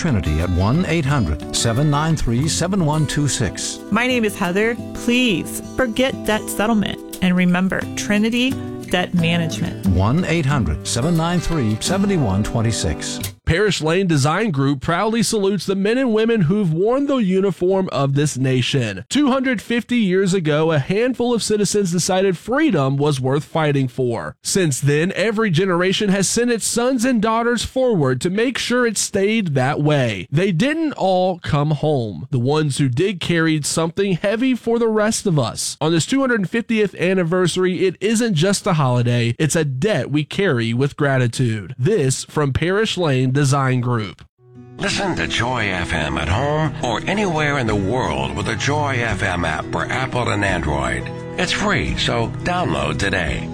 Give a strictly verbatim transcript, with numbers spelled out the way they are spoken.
Trinity at one eight hundred seven nine three seven one two six. My name is Heather. Please forget debt settlement and remember Trinity Debt Management. one eight hundred seven nine three seven one two six. Parish Lane Design Group proudly salutes the men and women who've worn the uniform of this nation. two hundred fifty years ago, a handful of citizens decided freedom was worth fighting for. Since then, every generation has sent its sons and daughters forward to make sure it stayed that way. They didn't all come home. The ones who did carried something heavy for the rest of us. On this two hundred fiftieth anniversary, it isn't just a holiday, it's a debt we carry with gratitude. This from Parish Lane Design Group. Listen to Joy F M at home or anywhere in the world with the Joy F M app for Apple and Android. It's free, so download today.